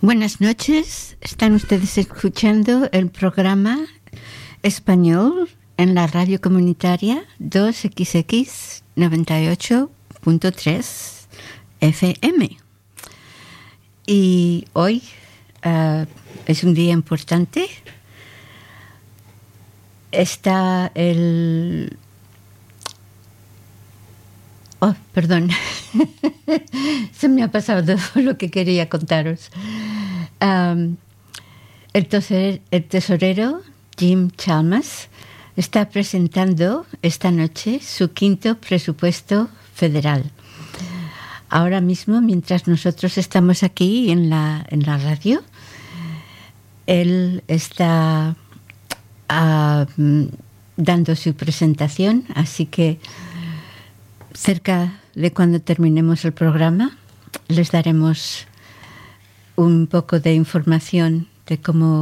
Buenas noches, están ustedes escuchando el programa español en la radio comunitaria 2XX 98.3 FM. Y hoy es un día importante. Está el... Oh, perdón. Se me ha pasado lo que quería contaros. El tesorero Jim Chalmers está presentando esta noche su quinto presupuesto federal. Ahora mismo, mientras nosotros estamos aquí en la radio, él está dando su presentación, así que cerca de cuando terminemos el programa les daremos un poco de información de cómo